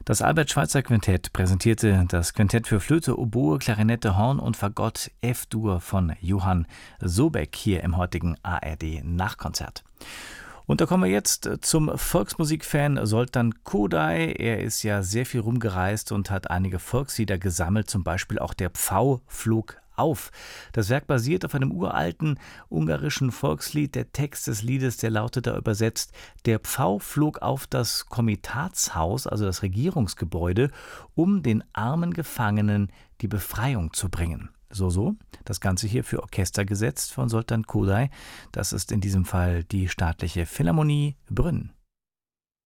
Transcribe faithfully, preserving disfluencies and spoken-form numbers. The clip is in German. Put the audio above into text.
Das Albert-Schweitzer-Quintett präsentierte das Quintett für Flöte, Oboe, Klarinette, Horn und Fagott F-Dur von Johann Sobeck hier im heutigen A R D-Nachkonzert. Und da kommen wir jetzt zum Volksmusikfan Zoltan Kodály. Er ist ja sehr viel rumgereist und hat einige Volkslieder gesammelt, zum Beispiel auch Der Pfau flog auf. Das Werk basiert auf einem uralten ungarischen Volkslied. Der Text des Liedes, der lautet da übersetzt: Der Pfau flog auf das Komitatshaus, also das Regierungsgebäude, um den armen Gefangenen die Befreiung zu bringen. So, so. Das Ganze hier für Orchester gesetzt von Zoltan Kodály. Das ist in diesem Fall die Staatliche Philharmonie Brünn.